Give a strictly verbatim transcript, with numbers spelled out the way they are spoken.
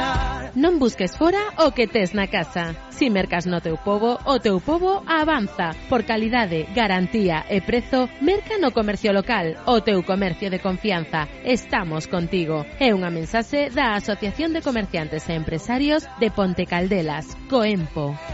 confiar. Non busques fora o que tes na casa. Si mercas no teu pobo, o teu pobo avanza. Por calidade, garantía e prezo, merca no comercio local, o teu comercio de confianza. Estamos contigo. É unha mensaxe da Asociación de Comerciantes e Empresarios de Ponte Caldelas, COEMPO.